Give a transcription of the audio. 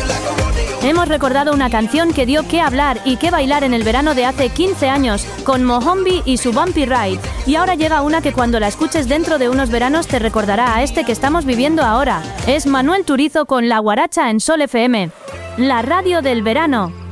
Hemos recordado una canción que dio que hablar y que bailar en el verano de hace 15 años, con Mohombi y su Bumpy Ride. Y ahora llega una que cuando la escuches dentro de unos veranos te recordará a este que estamos viviendo ahora. Es Manuel Turizo con La Guaracha en Sol FM. La radio del verano.